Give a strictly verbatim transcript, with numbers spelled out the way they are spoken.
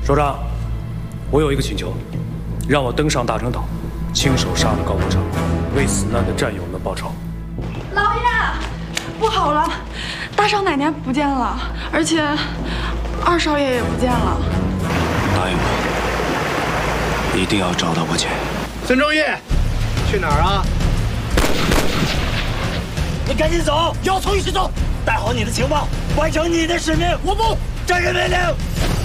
首长，我有一个请求，让我登上大成岛，亲手杀了高国昌，为死难的战友们报仇。 老爷，不好了，大少奶奶不见了，而且二少爷也不见了。 答应我，一定要找到我姐。 孙忠义，去哪儿啊？ 你赶紧走，要走一起走，带好你的情报，完成你的使命。我不，这是命令。